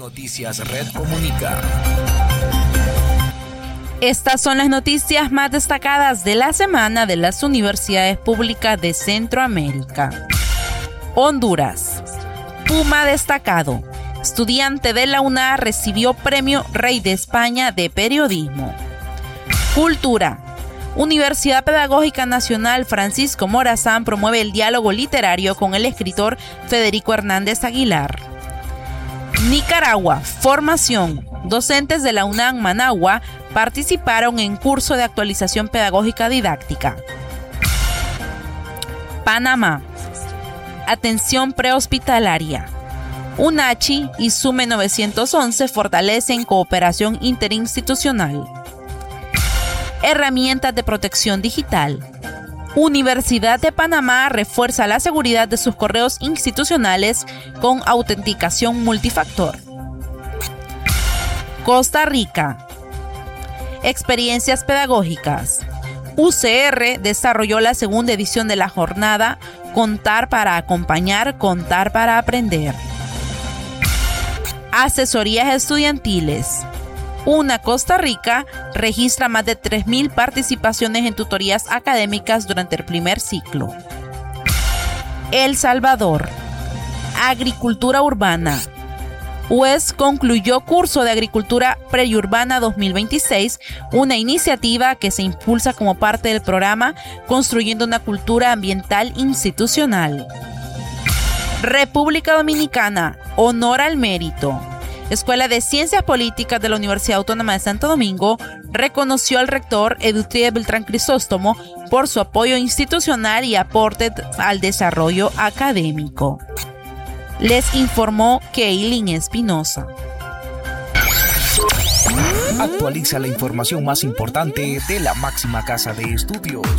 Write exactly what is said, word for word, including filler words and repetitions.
Noticias Red Comunica. Estas son las noticias más destacadas de la semana de las universidades públicas de Centroamérica. Honduras. Puma destacado. Estudiante de la U N A recibió premio Rey de España de Periodismo. Cultura. Universidad Pedagógica Nacional Francisco Morazán promueve el diálogo literario con el escritor Federico Hernández Aguilar. Nicaragua. Formación. Docentes de la UNAM Managua participaron en curso de actualización pedagógica didáctica. Panamá. Atención prehospitalaria. UNACHI y SUME novecientos once fortalecen cooperación interinstitucional. Herramientas de protección digital. Universidad de Panamá refuerza la seguridad de sus correos institucionales con autenticación multifactor. Costa Rica. Experiencias pedagógicas. U C R desarrolló la segunda edición de la jornada Contar para acompañar, contar para aprender. Asesorías estudiantiles. UNA Costa Rica registra más de tres mil participaciones en tutorías académicas durante el primer ciclo. El Salvador. Agricultura urbana. U E S concluyó curso de Agricultura Preurbana dos mil veintiséis, una iniciativa que se impulsa como parte del programa Construyendo una Cultura Ambiental Institucional. República Dominicana. Honor al mérito. Escuela de Ciencias Políticas de la Universidad Autónoma de Santo Domingo reconoció al rector Edutría Beltrán Crisóstomo por su apoyo institucional y aporte al desarrollo académico. Les informó Keilin Espinosa. Actualiza la información más importante de la máxima casa de estudios.